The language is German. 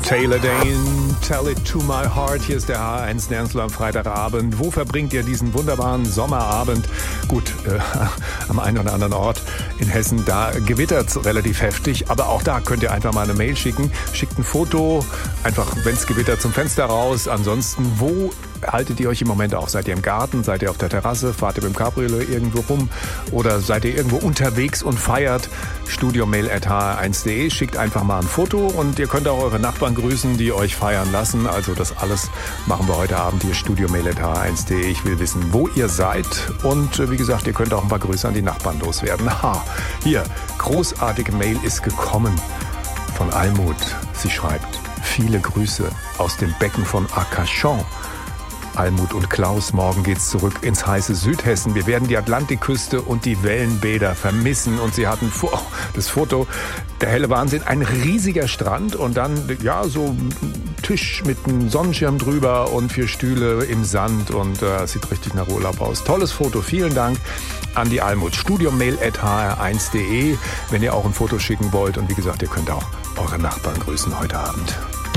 Taylor Dane, Tell It To My Heart. Hier ist der H1 Nernstler am Freitagabend. Wo verbringt ihr diesen wunderbaren Sommerabend? Gut, am einen oder anderen Ort in Hessen, da gewittert's relativ heftig. Aber auch da könnt ihr einfach mal eine Mail schicken. Schickt ein Foto, einfach, wenn's gewittert, zum Fenster raus. Ansonsten, wo haltet ihr euch im Moment auf? Seid ihr im Garten? Seid ihr auf der Terrasse? Fahrt ihr mit dem Cabriolet irgendwo rum? Oder seid ihr irgendwo unterwegs und feiert? studiomail@hr1.de. Schickt einfach mal ein Foto und ihr könnt auch eure Nachbarn grüßen, die euch feiern lassen. Also das alles machen wir heute Abend hier, studiomail@hr1.de. Ich will wissen, wo ihr seid. Und wie gesagt, ihr könnt auch ein paar Grüße an die Nachbarn loswerden. Hier, großartige Mail ist gekommen von Almut. Sie schreibt, viele Grüße aus dem Becken von Arcachon. Almut und Klaus, morgen geht's zurück ins heiße Südhessen. Wir werden die Atlantikküste und die Wellenbäder vermissen. Und sie hatten das Foto, der helle Wahnsinn, ein riesiger Strand und dann ja so ein Tisch mit einem Sonnenschirm drüber und 4 Stühle im Sand und sieht richtig nach Urlaub aus. Tolles Foto, vielen Dank an die Almut. studiomail@hr1.de, wenn ihr auch ein Foto schicken wollt. Und wie gesagt, ihr könnt auch eure Nachbarn grüßen heute Abend.